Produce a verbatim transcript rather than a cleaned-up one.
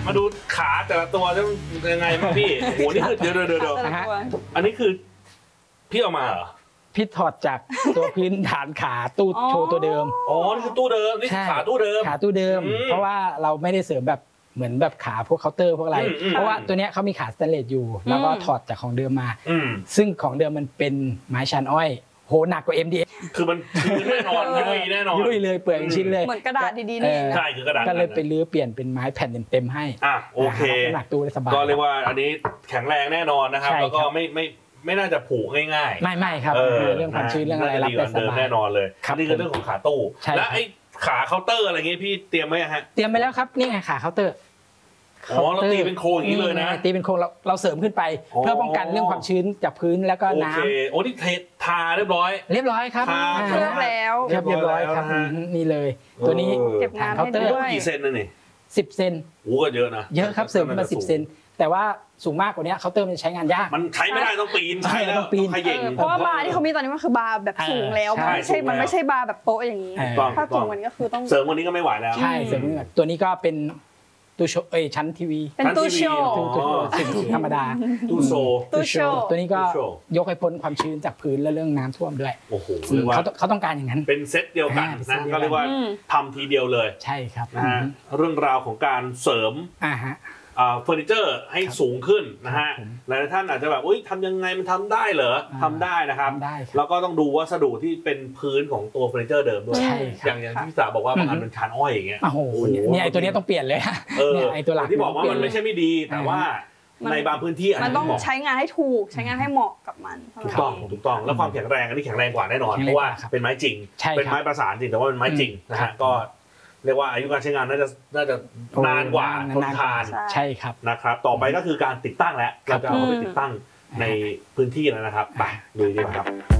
มาดูขาแต่ละตัวจะยังไงบ้างพี่โหนี่คือเดี๋ยวเดี๋ยวเดี๋ยวอันนี้คือพี่เอามาเหรอพี่ถอดจากตัวพื้นฐานขาตู้โชว์ตัวเดิมอ๋อนี่คือตู้เดิมนี่ขาตู้เดิมขาตู้เดิมเพราะว่าเราไม่ได้เสริมแบบเหมือนแบบขาพวกเคาน์เตอร์พวกอะไรเพราะว่าตัวเนี้ยเขามีขาสแตนเลสอยู่แล้วก็ถอดจากของเดิมมาซึ่งของเดิมมันเป็นไม้ชันอ้อยโหหนักกว่า เอ็ม ดี เอ็กซ์คือมันคือแน่นอนยุ่ยแน่นอนยุ่ยเลยเปลือยชิ้นเลยเหมือนกระดาษดีๆนี่ใช่คือกระดาษก็เลยไปรื้อเปลี่ยนเป็นไม้แผ่นเต็มๆให้อ่ะโอเคหนักตู้ได้สบายก็เรียกว่าอันนี้แข็งแรงแน่นอนนะครับแล้วก็ไม่ไม่ไม่น่าจะผุง่ายๆไม่ไม่ครับเรื่องความชื้นเรื่องอะไรรับได้สบายแน่นอนเลยนี่คือเรื่องของขาตู้แล้วไอ้ขาเคาน์เตอร์อะไรเงี้ยพี่เตรียมไว้ฮะเตรียมไปแล้วครับนี่ไงขาเคาน์เตอร์อ๋อเราตีเป็นโครงอย่างนี้เลยนะตีเป็นโครงเราเราเสริมขึ้นไปเพื่อป้องกันเรื่องความชื้นจากพื้นแล้วก็น้ำโอเคโอ้ที่เททาเรียบร้อยเรียบร้อยครับเคลือบแล้วเรียบร้อยครับนี่เลยตัวนี้เก็บงานให้ด้วยกี่เซนนึงนี่สิบเซนโอ้ก็เยอะนะเยอะครับเสริมมาสิบเซนแต่ว่าสูงมากกว่านี้เคาน์เตอร์มันใช้งานยากมันใช้ไม่ได้ต้องปีนใช้แล้วต้องปีนขย่งเพราะว่าบาร์ที่เขามีตอนนี้มันคือบาร์แบบสูงแล้วมันไม่ใช่มันไม่ใช่บาร์แบบโป๊ะอย่างนี้ถ้าสูงกว่านี้ก็คือต้องเสริมวันนี้ก็ไม่ไหวแล้วใช่เสริมตัวนี้ก็เป็นตู้โชว์เอ้ยชั้นทีวีเป็นตู้โชว์ตู้ธรรมดาตู้โชว์ตู้โชว์ตัวนี้ก็ยกให้พ้นความชื้นจากพื้นและเรื่องน้ำท่วมด้วยโอ้โหเขาเขาต้องการอย่างนั้นเป็นเซตเดียวกันนะก็เรียกว่าทำทีเดียวเลยใช่ครับนะฮะเรื่องราวของการเสริมอ่าฮะเฟอร์นิเจอร์ให้สูงขึ้นนะฮะหลายท่านอาจจะแบบอุ้ยทำยังไงมันทำได้เหรอทำได้นะครับแล้วก็ต้องดูวัสดุที่เป็นพื้นของตัวเฟอร์นิเจอร์เดิมด้วยอย่างอย่างที่พี่สาวบอกว่าบางอันเป็นชานอ้อยอย่างเงี้ยโอ้โหเนี่ยไอตัวนี้ต้องเปลี่ยนเลยเนี่ยไอตัวหลักที่บอกว่ามันไม่ใช่ไม่ดีแต่ว่าในบางพื้นที่มันต้องใช้งานให้ถูกใช้งานให้เหมาะกับมันถูกต้องถูกต้องแล้วความแข็งแรงอันนี้แข็งแรงกว่าแน่นอนเพราะว่าเป็นไม้จริงเป็นไม้ประสานจริงแต่ว่าเป็นไม้จริงนะฮะก็เรียกว่าอายุการใช้งานน่าจะน่าจะนานกว่าทนทานใช่ครับนะครับต่อไปก็คือการติดตั้งแล้วเราจะเอาไปติดตั้งในพื้นที่แล้วนะครับไปดูดีกว่าครับ